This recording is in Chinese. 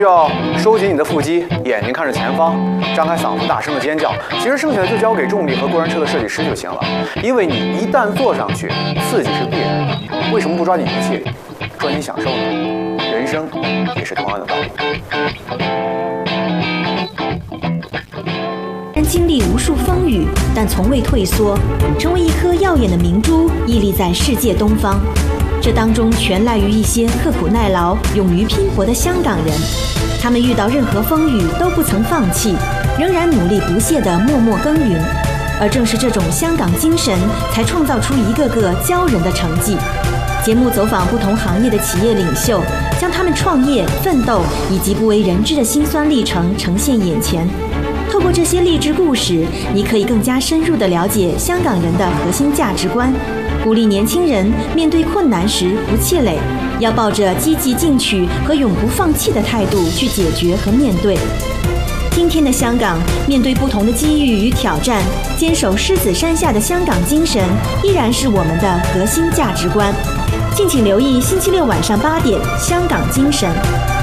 需要收紧你的腹肌，眼睛看着前方，张开嗓子大声的尖叫。其实剩下的就交给重力和过山车的设计师就行了，因为你一旦坐上去，刺激是必然的。为什么不抓紧一切，抓紧享受呢？人生也是同样的道理。 经历无数风雨，但从未退缩，成为一颗耀眼的明珠，屹立在世界东方。这当中全赖于一些刻苦耐劳、勇于拼搏的香港人。他们遇到任何风雨都不曾放弃，仍然努力不懈地默默耕耘。而正是这种香港精神，才创造出一个个骄人的成绩。节目走访不同行业的企业领袖，将他们创业、奋斗以及不为人知的辛酸历程呈现眼前。透过这些励志故事，你可以更加深入地了解香港人的核心价值观，鼓励年轻人面对困难时不气馁，要抱着积极进取和永不放弃的态度去解决和面对。今天的香港，面对不同的机遇与挑战，坚守狮子山下的香港精神依然是我们的核心价值观。敬请留意星期六晚上8点《香港精神》。